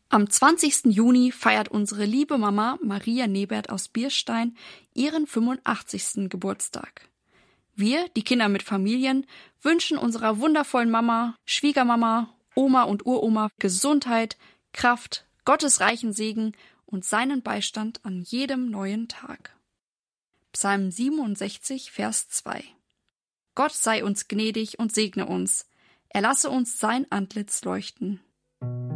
Am 20. Juni feiert unsere liebe Mama Maria Nebert aus Bierstein ihren 85. Geburtstag. Wir, die Kinder mit Familien, wünschen unserer wundervollen Mama, Schwiegermama, Oma und Uroma Gesundheit, Kraft, Gottes reichen Segen und seinen Beistand an jedem neuen Tag. Psalm 67, Vers 2. Gott sei uns gnädig und segne uns. Er lasse uns sein Antlitz leuchten.